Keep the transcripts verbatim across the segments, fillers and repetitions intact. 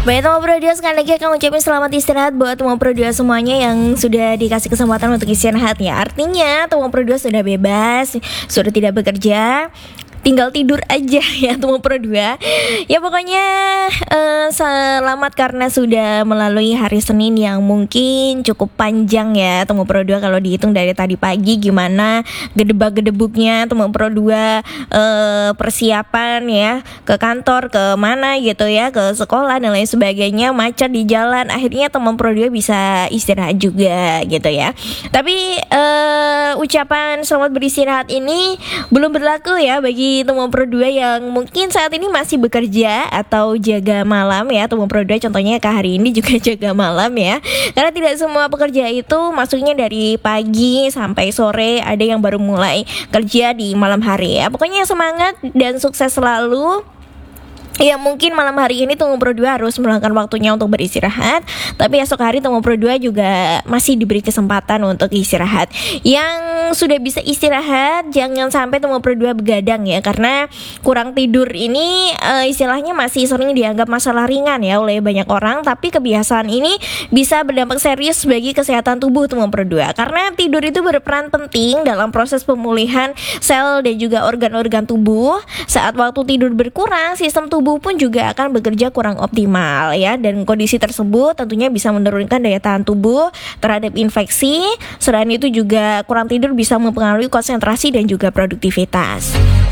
Baik teman Pro dua, sekali lagi akan ucapin selamat istirahat buat teman Pro dua semuanya yang sudah dikasih kesempatan untuk istirahat ya. Artinya teman Pro dua sudah bebas, sudah tidak bekerja, tinggal tidur aja ya teman Pro dua. Ya pokoknya eh, selamat karena sudah melalui hari Senin yang mungkin cukup panjang ya teman Pro dua. Kalau dihitung dari tadi pagi gimana gedebak-gedebuknya teman Pro dua, eh, persiapan ya ke kantor, ke mana gitu ya, ke sekolah dan lain sebagainya, macet di jalan. Akhirnya teman Pro dua bisa istirahat juga gitu ya. Tapi eh, ucapan selamat beristirahat ini belum berlaku ya bagi teman Pro dua yang mungkin saat ini masih bekerja atau jaga malam ya teman Pro dua. Contohnya Kak hari ini juga jaga malam ya. Karena tidak semua pekerja itu masuknya dari pagi sampai sore, ada yang baru mulai kerja di malam hari ya. Pokoknya semangat dan sukses selalu. Ya mungkin malam hari ini Tunggu Pro dua harus meluangkan waktunya untuk beristirahat, tapi esok hari Tunggu Pro dua juga masih diberi kesempatan untuk istirahat. Yang sudah bisa istirahat jangan sampai Tunggu Pro dua begadang ya, karena kurang tidur ini uh, istilahnya masih sering dianggap masalah ringan ya oleh banyak orang, tapi kebiasaan ini bisa berdampak serius bagi kesehatan tubuh Tunggu Pro dua. Karena tidur itu berperan penting dalam proses pemulihan sel dan juga organ-organ tubuh. Saat waktu tidur berkurang, sistem tubuh tubuh pun juga akan bekerja kurang optimal ya, dan kondisi tersebut tentunya bisa menurunkan daya tahan tubuh terhadap infeksi. Selain itu juga kurang tidur bisa mempengaruhi konsentrasi dan juga produktivitas.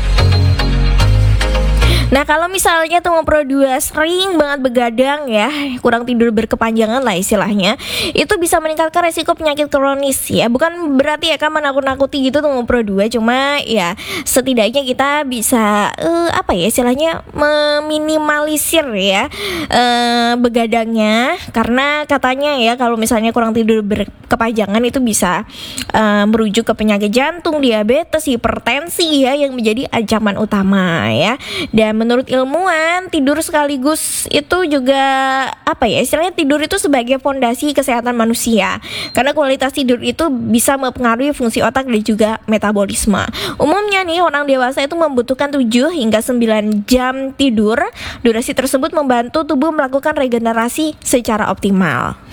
Nah kalau misalnya teman Pro dua sering banget begadang ya, kurang tidur berkepanjangan lah istilahnya, itu bisa meningkatkan resiko penyakit kronis ya. Bukan berarti ya kan menakut-nakuti gitu teman Pro dua, cuma ya setidaknya kita bisa uh, apa ya istilahnya meminimalisir ya uh, begadangnya. Karena katanya ya kalau misalnya kurang tidur berkepanjangan itu bisa uh, merujuk ke penyakit jantung, diabetes, hipertensi ya, yang menjadi ancaman utama ya. Dan menurut ilmuwan, tidur sekaligus itu juga apa ya istilahnya, tidur itu sebagai fondasi kesehatan manusia. Karena kualitas tidur itu bisa mempengaruhi fungsi otak dan juga metabolisme. Umumnya nih orang dewasa itu membutuhkan tujuh hingga sembilan jam tidur. Durasi tersebut membantu tubuh melakukan regenerasi secara optimal.